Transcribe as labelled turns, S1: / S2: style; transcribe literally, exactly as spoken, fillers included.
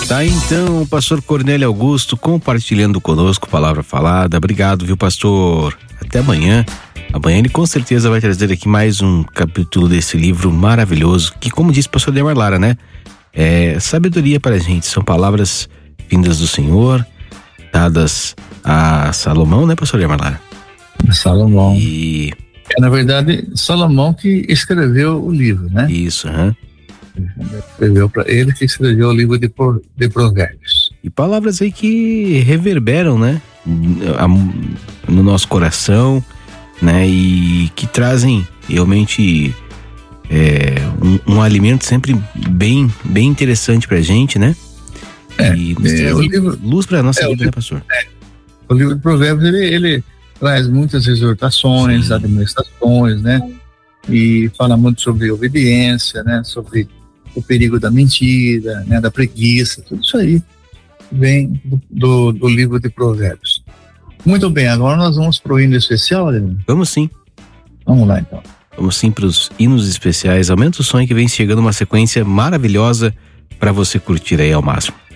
S1: Tá, então, o pastor Cornélio Augusto compartilhando conosco palavra falada. Obrigado, viu, pastor? Até amanhã. Amanhã ele com certeza vai trazer aqui mais um capítulo desse livro maravilhoso, que, como disse o pastor Demar Lara, né? É sabedoria para a gente. São palavras vindas do Senhor, dadas a Salomão, né, pastor Demar Lara?
S2: Salomão.
S1: E...
S2: É, na verdade, Salomão que escreveu o livro, né?
S1: Isso, aham.
S2: Escreveu para ele que escreveu o livro de, Pro, de Provérbios.
S1: E palavras aí que reverberam, né, no nosso coração, né, e que trazem realmente é, um, um alimento sempre bem, bem interessante pra gente, né?
S2: É,
S1: e nos
S2: é, o livro,
S1: luz pra nossa
S2: é,
S1: vida,
S2: o,
S1: né, pastor?
S2: É, o livro de Provérbios, ele, ele traz muitas exortações, Sim. administrações, né? E fala muito sobre obediência, né? Sobre o perigo da mentira, né? Da preguiça, tudo isso aí vem do, do, do livro de Provérbios. Muito bem, agora nós vamos pro hino especial, né?
S1: Vamos sim.
S2: Vamos lá, então.
S1: Vamos sim pros hinos especiais. Aumenta o som que vem chegando uma sequência maravilhosa para você curtir aí ao máximo.